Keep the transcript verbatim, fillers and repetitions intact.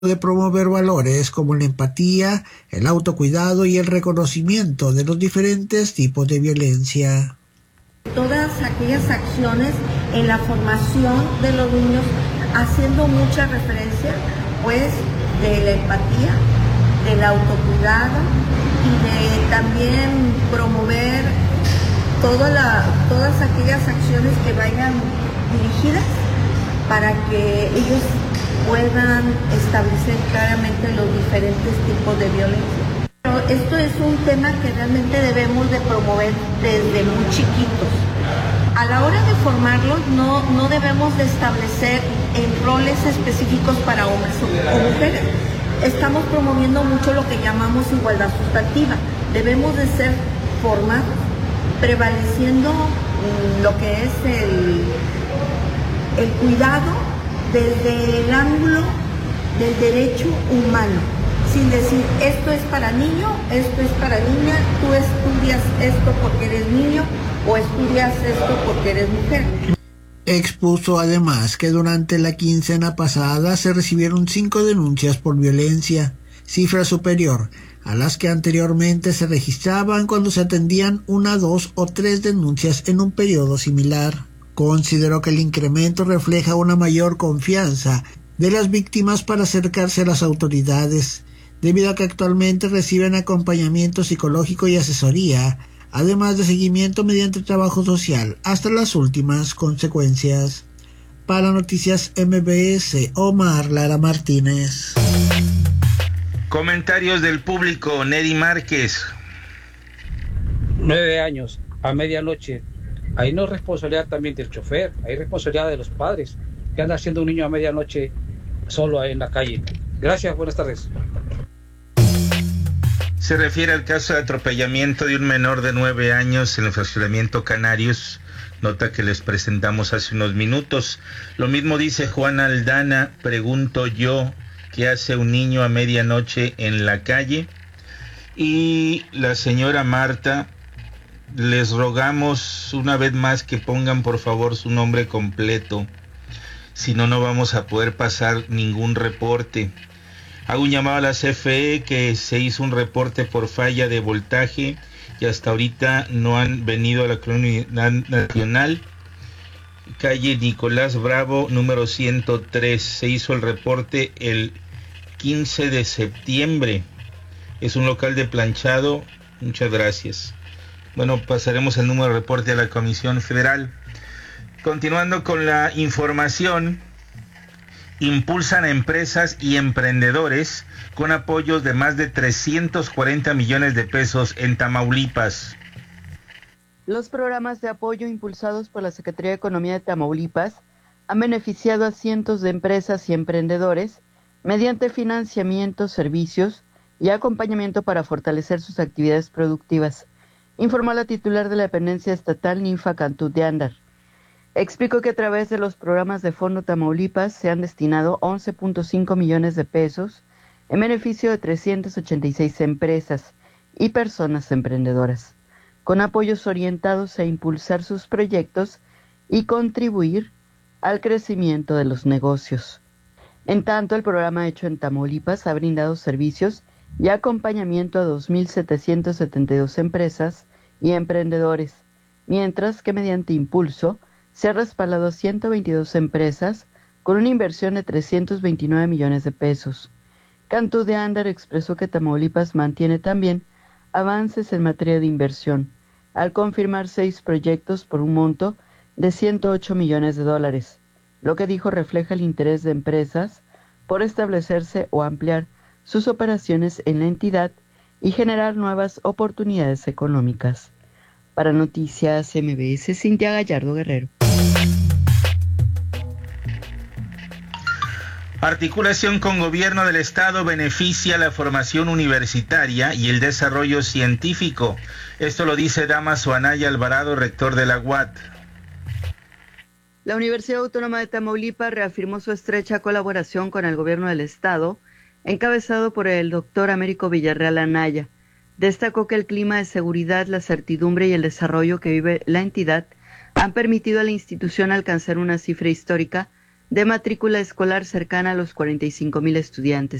de promover valores como la empatía, el autocuidado y el reconocimiento de los diferentes tipos de violencia. Todas aquellas acciones en la formación de los niños, haciendo mucha referencia, pues, de la empatía, del autocuidado y de también promover toda la, todas aquellas acciones que vayan dirigidas para que ellos puedan establecer claramente los diferentes tipos de violencia. Pero esto es un tema que realmente debemos de promover desde muy chiquitos. A la hora de formarlos no, no debemos de establecer en roles específicos para hombres o mujeres. Estamos promoviendo mucho lo que llamamos igualdad sustantiva. Debemos de ser formados prevaleciendo lo que es el, el cuidado desde el ángulo del derecho humano, sin decir esto es para niño, esto es para niña, tú estudias esto porque eres niño o estudias esto porque eres mujer. Expuso además que durante la quincena pasada se recibieron cinco denuncias por violencia, cifra superior a las que anteriormente se registraban cuando se atendían una, dos o tres denuncias en un periodo similar. Consideró que el incremento refleja una mayor confianza de las víctimas para acercarse a las autoridades, debido a que actualmente reciben acompañamiento psicológico y asesoría, además de seguimiento mediante trabajo social, hasta las últimas consecuencias. Para Noticias M B S, Omar Lara Martínez. Comentarios del público. Neri Márquez. Nueve años, a medianoche. Ahí no es responsabilidad también del chofer, hay responsabilidad de los padres. ¿Qué anda haciendo un niño a medianoche solo ahí en la calle? Gracias, buenas tardes. Se refiere al caso de atropellamiento de un menor de nueve años en el fraccionamiento Canarios, nota que les presentamos hace unos minutos. Lo mismo dice Juana Aldana, pregunto yo, ¿qué hace un niño a medianoche en la calle? Y la señora Marta, les rogamos una vez más que pongan por favor su nombre completo, si no, no vamos a poder pasar ningún reporte. Hago un llamado a la C F E que se hizo un reporte por falla de voltaje y hasta ahorita no han venido a la Colonia Nacional. Calle Nicolás Bravo, número ciento tres. Se hizo el reporte el quince de septiembre. Es un local de planchado. Muchas gracias. Bueno, pasaremos el número de reporte a la Comisión Federal. Continuando con la información, impulsan a empresas y emprendedores con apoyos de más de trescientos cuarenta millones de pesos en Tamaulipas. Los programas de apoyo impulsados por la Secretaría de Economía de Tamaulipas han beneficiado a cientos de empresas y emprendedores mediante financiamiento, servicios y acompañamiento para fortalecer sus actividades productivas, informó la titular de la dependencia estatal, Ninfa Cantú de Andar. Explicó que a través de los programas de Fondo Tamaulipas se han destinado once punto cinco millones de pesos en beneficio de trescientas ochenta y seis empresas y personas emprendedoras, con apoyos orientados a impulsar sus proyectos y contribuir al crecimiento de los negocios. En tanto, el programa hecho en Tamaulipas ha brindado servicios y acompañamiento a dos mil setecientas setenta y dos empresas y emprendedores, mientras que mediante impulso se ha respaldado a ciento veintidós empresas con una inversión de trescientos veintinueve millones de pesos. Cantú de Andar expresó que Tamaulipas mantiene también avances en materia de inversión, al confirmar seis proyectos por un monto de ciento ocho millones de dólares, lo que dijo refleja el interés de empresas por establecerse o ampliar sus operaciones en la entidad y generar nuevas oportunidades económicas. Para Noticias M B S, Cintia Gallardo Guerrero. Articulación con Gobierno del Estado beneficia la formación universitaria y el desarrollo científico. Esto lo dice Dámaso Anaya Alvarado, rector de la U A T. La Universidad Autónoma de Tamaulipas reafirmó su estrecha colaboración con el Gobierno del Estado, encabezado por el doctor Américo Villarreal Anaya. Destacó que el clima de seguridad, la certidumbre y el desarrollo que vive la entidad han permitido a la institución alcanzar una cifra histórica de matrícula escolar cercana a los cuarenta y cinco mil estudiantes.